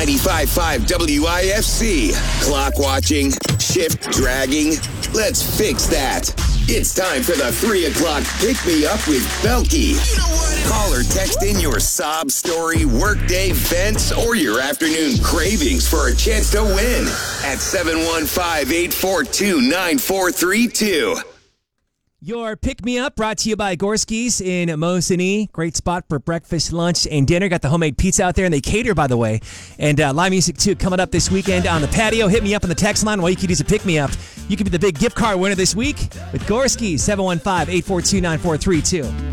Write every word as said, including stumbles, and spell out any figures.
ninety-five point five W I F C. Clock watching, shift dragging. Let's fix that. It's time for the three o'clock pick-me-up with Belky. You know what? Call or text in your sob story, workday vents, or your afternoon cravings for a chance to win at seven one five, eight four two, nine four three two. Your pick-me-up brought to you by Gorski's in Mosinee. Great spot for breakfast, lunch, and dinner. Got the homemade pizza out there, and they cater, by the way. And uh, live music, too, coming up this weekend on the patio. Hit me up on the text line while you could use a pick-me-up. You could be the big gift card winner this week with Gorski's, seven one five, eight four two, nine four three two.